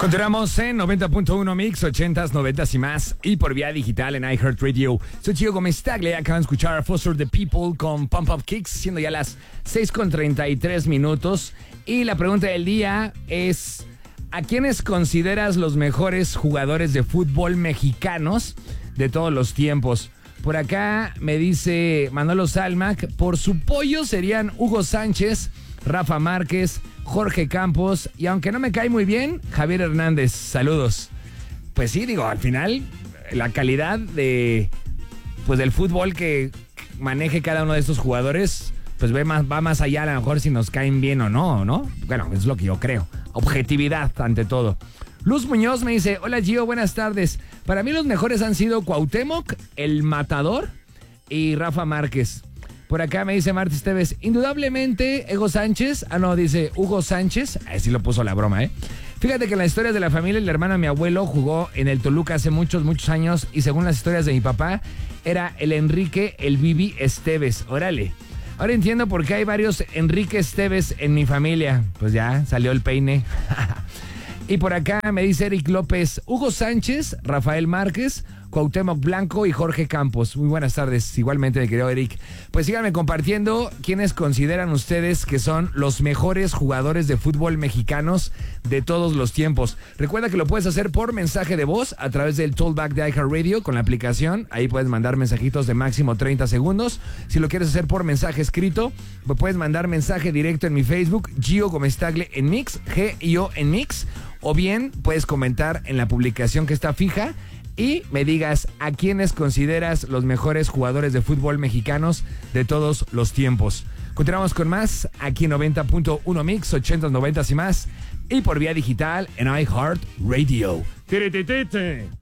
Continuamos en 90.1 Mix, 80s, 90s y más. Y por vía digital en iHeartRadio. Soy Gio Gómez Tagle. Acaban de escuchar a Foster the People con Pump Up Kicks, siendo ya las 6:33. Y la pregunta del día es: ¿a quiénes consideras los mejores jugadores de fútbol mexicanos de todos los tiempos? Por acá me dice Manolo Salmac, por su pollo serían Hugo Sánchez, Rafa Márquez, Jorge Campos y, aunque no me cae muy bien, Javier Hernández. Saludos. Pues sí, digo, al final la calidad del fútbol que maneje cada uno de estos jugadores pues va más allá, a lo mejor si nos caen bien o no, ¿no? Bueno, es lo que yo creo. Objetividad ante todo. Luz Muñoz me dice: hola Gio, buenas tardes. Para mí los mejores han sido Cuauhtémoc, el Matador y Rafa Márquez. Por acá me dice Marta Esteves: indudablemente Hugo Sánchez. Dice Hugo Sánchez. Ahí sí lo puso la broma, ¿eh? Fíjate que en las historias de la familia, el hermano de mi abuelo jugó en el Toluca hace muchos años, y según las historias de mi papá, era el Enrique el Bibi Esteves. Órale. Ahora entiendo por qué hay varios Enrique Esteves en mi familia. Pues ya salió el peine. Y por acá me dice Eric López: Hugo Sánchez, Rafael Márquez, Cuauhtémoc Blanco y Jorge Campos. Muy buenas tardes, igualmente, mi querido Eric. Pues síganme compartiendo quiénes consideran ustedes que son los mejores jugadores de fútbol mexicanos de todos los tiempos. Recuerda que lo puedes hacer por mensaje de voz a través del Tollback de iHeartRadio con la aplicación. Ahí puedes mandar mensajitos de máximo 30 segundos. Si lo quieres hacer por mensaje escrito, pues puedes mandar mensaje directo en mi Facebook, Gio Gómez Tagle en Mix, G-I-O en Mix. O bien puedes comentar en la publicación que está fija y me digas a quiénes consideras los mejores jugadores de fútbol mexicanos de todos los tiempos. Continuamos con más aquí en 90.1 Mix, 80s, 90s y más. Y por vía digital en iHeartRadio. ¡Tirititite!